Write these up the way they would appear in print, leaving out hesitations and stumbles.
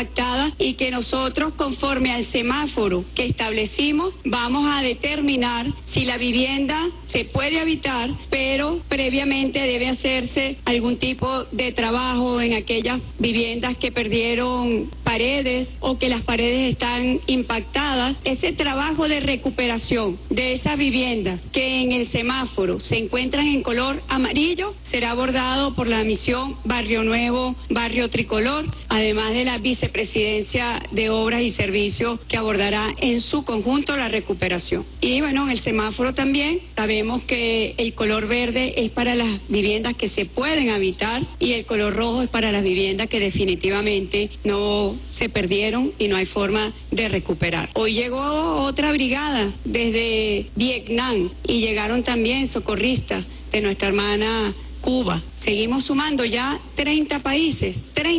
impactadas y que nosotros, conforme al semáforo que establecimos, vamos a determinar si la vivienda se puede habitar, pero previamente debe hacerse algún tipo de trabajo en aquellas viviendas que perdieron paredes o que las paredes están impactadas. Ese trabajo de recuperación de esas viviendas que en el semáforo se encuentran en color amarillo será abordado por la misión Barrio Nuevo, Barrio Tricolor, además de la Vicepresidencia de Obras y Servicios que abordará en su conjunto la recuperación. Y bueno, en el semáforo también sabemos que el color verde es para las viviendas que se pueden habitar y el color rojo es para las viviendas que definitivamente no se perdieron y no hay forma de recuperar. Hoy llegó otra brigada desde Vietnam y llegaron también socorristas de nuestra hermana Cuba. Seguimos sumando ya 30 países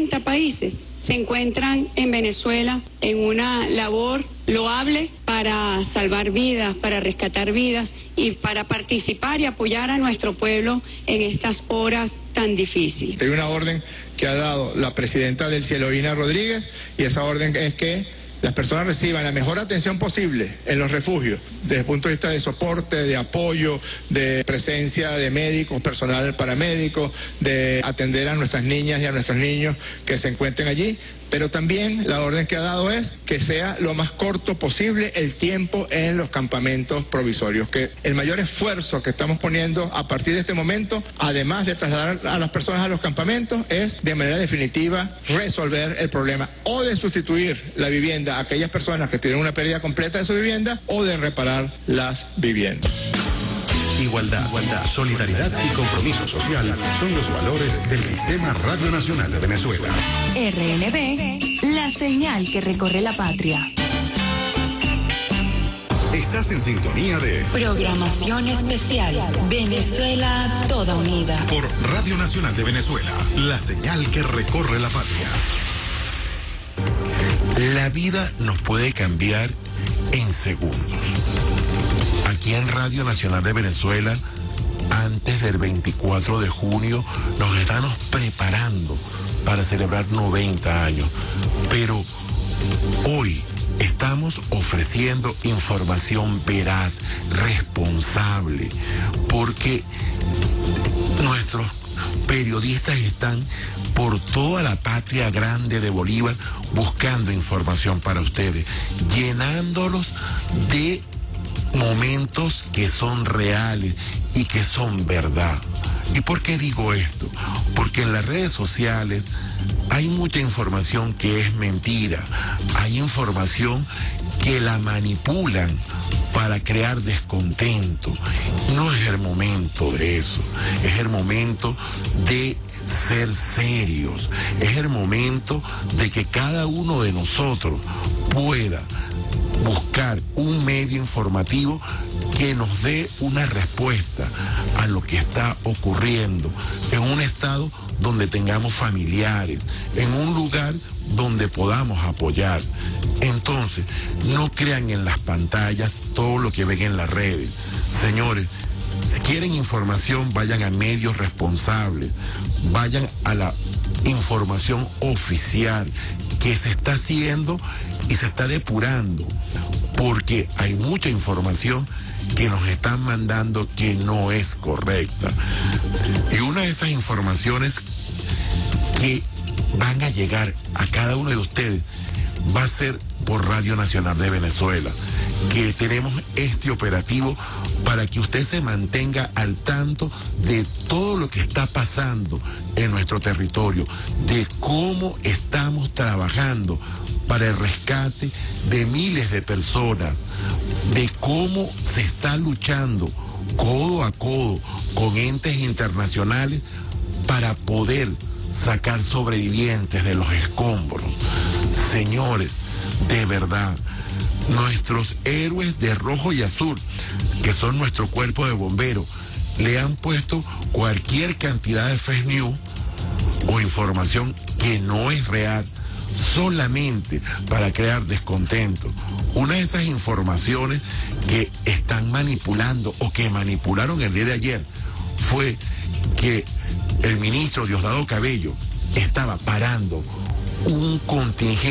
se encuentran en Venezuela en una labor loable para salvar vidas, para rescatar vidas y para participar y apoyar a nuestro pueblo en estas horas tan difíciles. Hay una orden que ha dado la presidenta del Cielo, Ina Rodríguez, y esa orden es que las personas reciban la mejor atención posible en los refugios, desde el punto de vista de soporte, de apoyo, de presencia de médicos, personal paramédico, de atender a nuestras niñas y a nuestros niños que se encuentren allí, pero también la orden que ha dado es que sea lo más corto posible el tiempo en los campamentos provisorios, que el mayor esfuerzo que estamos poniendo a partir de este momento, además de trasladar a las personas a los campamentos, es de manera definitiva resolver el problema o de sustituir la vivienda a aquellas personas que tienen una pérdida completa de su vivienda o de reparar las viviendas. Igualdad, solidaridad y compromiso social son los valores del Sistema Radio Nacional de Venezuela. RNB, la señal que recorre la patria. Estás en sintonía de Programación especial. Venezuela toda unida. Por Radio Nacional de Venezuela, la señal que recorre la patria. La vida nos puede cambiar en segundos. Aquí en Radio Nacional de Venezuela, antes del 24 de junio, nos estamos preparando para celebrar 90 años. Pero hoy estamos ofreciendo información veraz, responsable, porque nuestros periodistas están por toda la patria grande de Bolívar buscando información para ustedes, llenándolos de momentos que son reales y que son verdad. ¿Y por qué digo esto? Porque en las redes sociales hay mucha información que es mentira, hay información que la manipulan para crear descontento. No es el momento de eso, es el momento de ser serios, es el momento de que cada uno de nosotros pueda buscar un medio informativo que nos dé una respuesta a lo que está ocurriendo en un estado donde tengamos familiares, en un lugar donde podamos apoyar. Entonces, no crean en las pantallas todo lo que ven en las redes. Señores, si quieren información, vayan a medios responsables, vayan a la información oficial que se está haciendo y se está depurando, porque hay mucha información que nos están mandando que no es correcta. Y una de esas informaciones que van a llegar a cada uno de ustedes va a ser por Radio Nacional de Venezuela, que tenemos este operativo para que usted se mantenga al tanto de todo lo que está pasando en nuestro territorio, de cómo estamos trabajando para el rescate de miles de personas, de cómo se está luchando codo a codo con entes internacionales para poder sacar sobrevivientes de los escombros. Señores, de verdad, nuestros héroes de rojo y azul, que son nuestro cuerpo de bomberos, le han puesto cualquier cantidad de fake news o información que no es real, solamente para crear descontento. Una de esas informaciones que están manipulando o que manipularon el día de ayer fue que el ministro Diosdado Cabello estaba parando un contingente